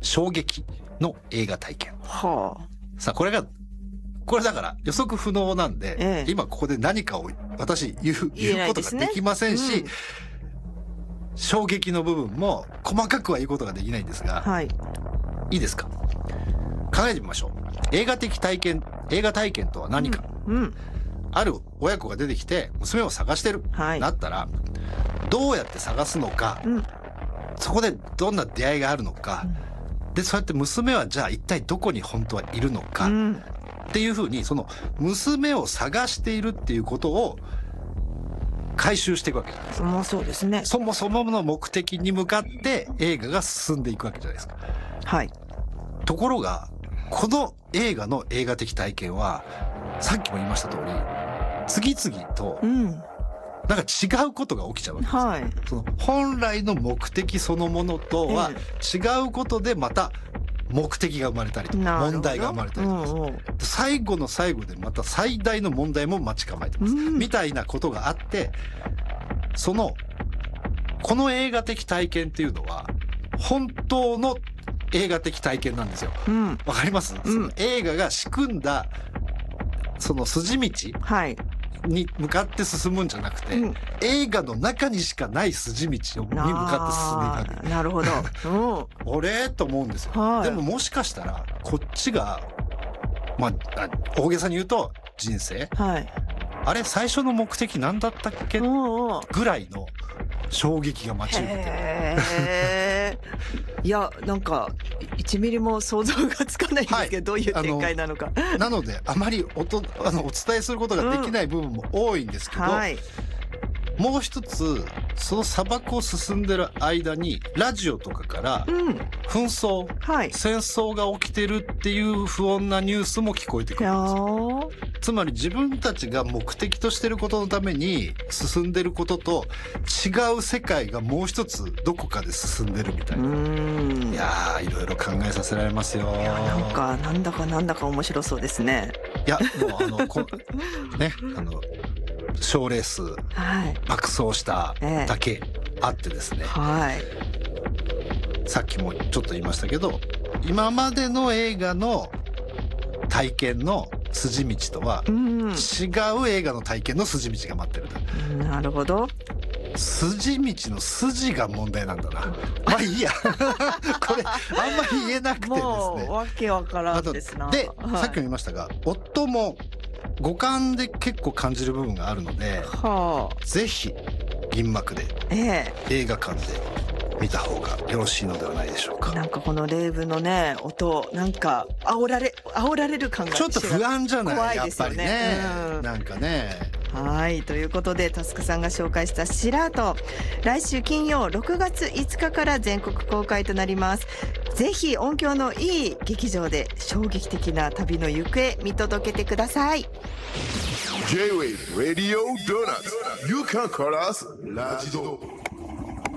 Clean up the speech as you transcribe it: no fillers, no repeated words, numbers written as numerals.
衝撃の映画体験。 はさあこれだから予測不能なんで、今ここで何かを私言うことができませんし、衝撃の部分も細かくは言うことができないんですが、いいですか、考えてみましょう。映画体験とは何か。ある親子が出てきて娘を探してる、なったらどうやって探すのか、そこでどんな出会いがあるのか、でそうやって娘はじゃあ一体どこに本当はいるのか、っていうふうにその娘を探しているっていうことを回収していくわけじゃないですか。 そうですね。 そもそもの目的に向かって映画が進んでいくわけじゃないですか。ところがこの映画の映画的体験はさっきも言いました通り次々となんか違うことが起きちゃうわけです、その本来の目的そのものとは違うことでまた目的が生まれたりとか問題が生まれたりとか、最後の最後でまた最大の問題も待ち構えてます、みたいなことがあって、この映画的体験っていうのは本当の映画的体験なんですよ。わかります？その映画が仕組んだその筋道に向かって進むんじゃなくて、映画の中にしかない筋道に向かって進んでいくわけ。 なるほど。 俺と思うんですよ、でももしかしたらこっちが大げさに言うと人生、あれ最初の目的何だったっけぐらいの衝撃が待ち受けてる。 いやなんか1ミリも想像がつかないんですけど、どういう展開なのか。 なのであまりお伝えすることができない部分も多いんですけど、もう一つその砂漠を進んでる間にラジオとかから紛争、戦争が起きてるっていう不穏なニュースも聞こえてくるんですよ。つまり自分たちが目的としてることのために進んでることと違う世界がもう一つどこかで進んでるみたいな。いやーいろいろ考えさせられますよ。 なんだか面白そうですね。 いやもう賞レース、爆走しただけあってですね、さっきもちょっと言いましたけど今までの映画の体験の筋道とは違う映画の体験の筋道が待ってる。 なるほど。 筋道の筋が問題なんだな。まあいいやこれあんまり言えなくてですね、 もうわけわからんですな。 で、さっきも言いましたが夫も五感で結構感じる部分があるので、ぜひ銀幕で、映画館で見た方がよろしいのではないでしょうか。 なんかこのレーブのね音なんか煽られる感がちょっと不安じゃない？ 怖いですよね。 やっぱりね、なんかね。 ということでタスクさんが紹介したシラート、来週金曜6月5日から全国公開となります。ぜひ音響のいい劇場で衝撃的な旅の行方見届けてください。 J-Wave Radio Donuts You can call us ラジド